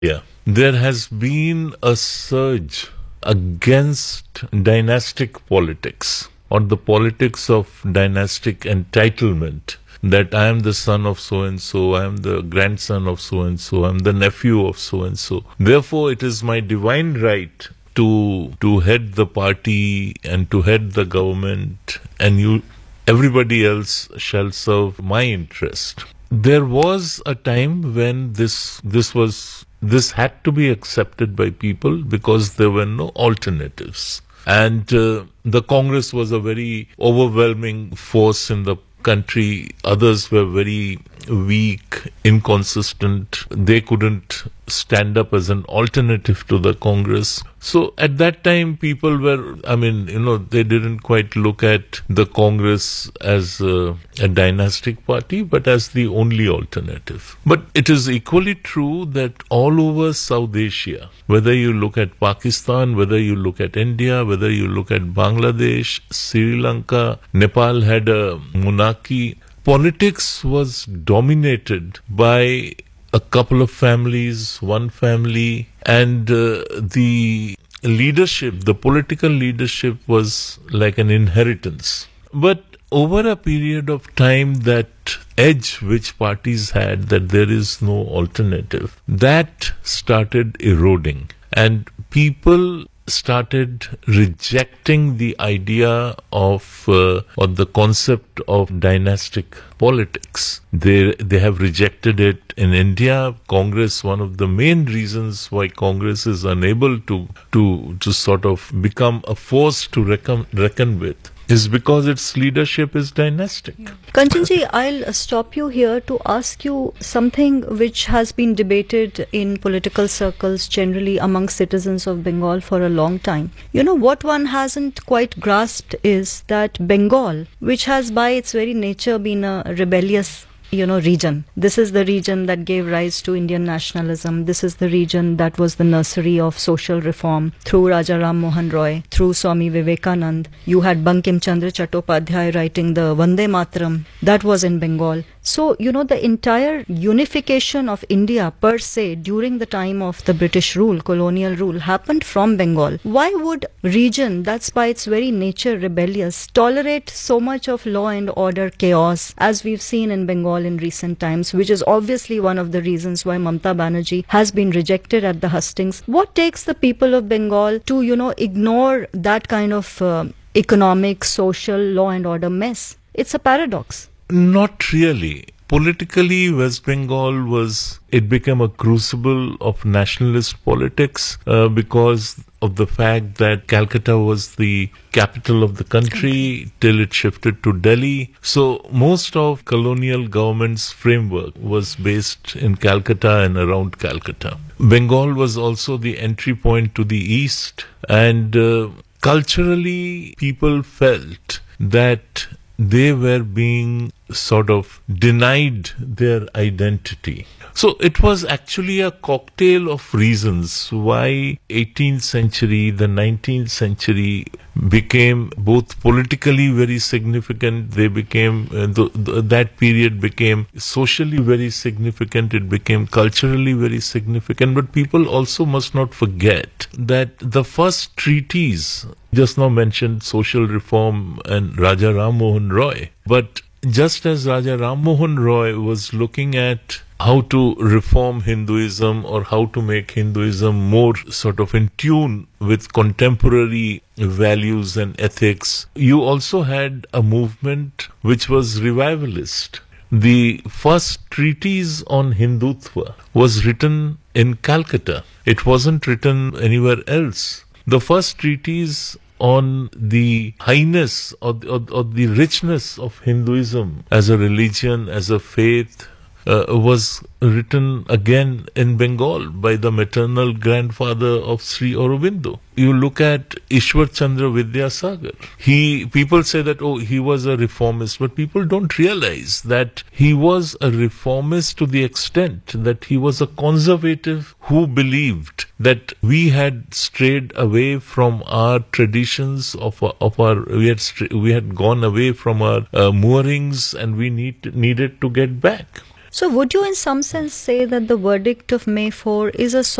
Yeah. There has been a surge against dynastic politics or the politics of dynastic entitlement. That I am the son of so and so, I am the grandson of so and so, I am the nephew of so and so. Therefore, it is my divine right to head the party and to head the government, and everybody else shall serve my interest. There was a time when this had to be accepted by people because there were no alternatives. And the Congress was a very overwhelming force in the country. Others were very weak, inconsistent. They couldn't stand up as an alternative to the Congress. So at that time, people were, they didn't quite look at the Congress as a dynastic party, but as the only alternative. But it is equally true that all over South Asia, whether you look at Pakistan, whether you look at India, whether you look at Bangladesh, Sri Lanka, Nepal had a monarchy, politics was dominated by a couple of families, one family, and the leadership, the political leadership was like an inheritance. But over a period of time, that edge which parties had, that there is no alternative, that started eroding. And people started rejecting the idea of or the concept of dynastic politics. They have rejected it in India. Congress, one of the main reasons why Congress is unable to sort of become a force to reckon with is because its leadership is dynastic. Kanchanji, I'll stop you here to ask you something which has been debated in political circles generally among citizens of Bengal for a long time. You know, what one hasn't quite grasped is that Bengal, which has by its very nature been a rebellious region. This is the region that gave rise to Indian nationalism. This is the region that was the nursery of social reform through Raja Ram Mohan Roy, through Swami Vivekanand. You had Bankim Chandra Chattopadhyay writing the Vande Mataram. That was in Bengal. So, the entire unification of India per se during the time of the British rule, colonial rule, happened from Bengal. Why would region that's by its very nature rebellious tolerate so much of law and order chaos as we've seen in Bengal in recent times, which is obviously one of the reasons why Mamata Banerjee has been rejected at the hustings? What takes the people of Bengal to, ignore that kind of economic, social, law and order mess? It's a paradox. Not really. Politically, West Bengal became a crucible of nationalist politics because of the fact that Calcutta was the capital of the country till it shifted to Delhi. So most of colonial government's framework was based in Calcutta and around Calcutta. Bengal was also the entry point to the east, and culturally people felt that they were being sort of denied their identity. So it was actually a cocktail of reasons why 18th century, the 19th century became both politically very significant. They became, that period became socially very significant. It became culturally very significant. But people also must not forget that the first treaties, just now mentioned social reform and Raja Ram Mohan Roy, but just as Raja Ram Mohan Roy was looking at how to reform Hinduism or how to make Hinduism more sort of in tune with contemporary values and ethics, you also had a movement which was revivalist. The first treatise on Hindutva was written in Calcutta. It wasn't written anywhere else. The first treatise on the highness or the richness of Hinduism as a religion, as a faith, was written again in Bengal by the maternal grandfather of Sri Aurobindo. You look at Ishwar Chandra Vidyasagar. People say that, he was a reformist, but people don't realize that he was a reformist to the extent that he was a conservative who believed that we had strayed away from our traditions we had gone away from our moorings, and we needed to get back. So would you in some sense say that the verdict of May 4 is a